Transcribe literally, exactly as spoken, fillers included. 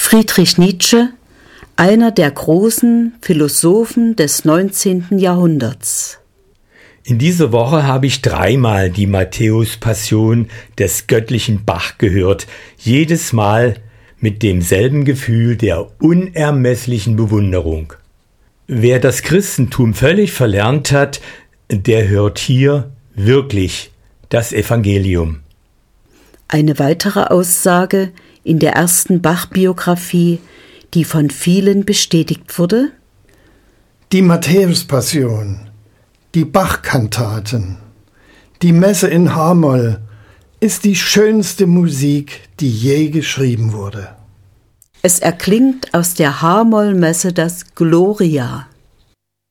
Friedrich Nietzsche, einer der großen Philosophen des neunzehnten Jahrhunderts. In dieser Woche habe ich dreimal die Matthäus-Passion des göttlichen Bach gehört, jedes Mal mit demselben Gefühl der unermesslichen Bewunderung. Wer das Christentum völlig verlernt hat, der hört hier wirklich das Evangelium. Eine weitere Aussage in der ersten Bach-Biografie, die von vielen bestätigt wurde: Die Matthäus-Passion, die Bach-Kantaten, die Messe in H-Moll ist die schönste Musik, die je geschrieben wurde. Es erklingt aus der H-Moll-Messe das Gloria.